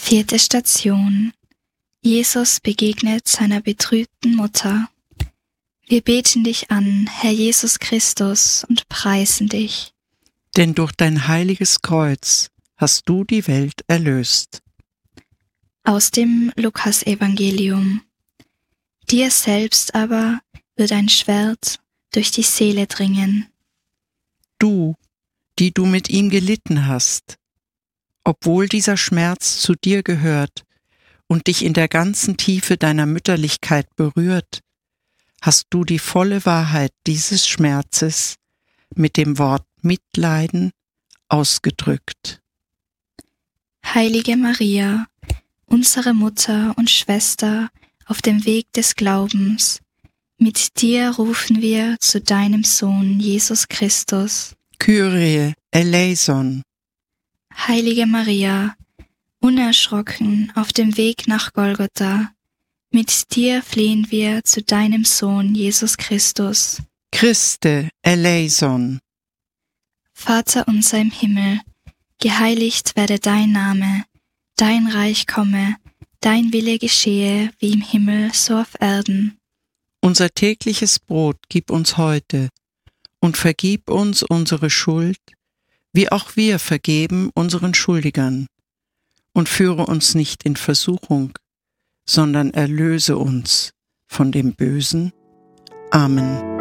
4. Station. Jesus begegnet seiner betrübten Mutter. Wir beten dich an, Herr Jesus Christus, und preisen dich. Denn durch dein heiliges Kreuz hast du die Welt erlöst. Aus dem Lukasevangelium. Dir selbst aber wird ein Schwert durch die Seele dringen. Du, die du mit ihm gelitten hast, obwohl dieser Schmerz zu dir gehört und dich in der ganzen Tiefe deiner Mütterlichkeit berührt, hast du die volle Wahrheit dieses Schmerzes mit dem Wort Mitleiden ausgedrückt. Heilige Maria, unsere Mutter und Schwester auf dem Weg des Glaubens, mit dir rufen wir zu deinem Sohn Jesus Christus. Kyrie eleison. Heilige Maria, unerschrocken auf dem Weg nach Golgotha, mit dir flehen wir zu deinem Sohn Jesus Christus. Christe eleison. Vater unser im Himmel, geheiligt werde dein Name, dein Reich komme, dein Wille geschehe, wie im Himmel, so auf Erden. Unser tägliches Brot gib uns heute und vergib uns unsere Schuld, wie auch wir vergeben unseren Schuldigern. Und führe uns nicht in Versuchung, sondern erlöse uns von dem Bösen. Amen.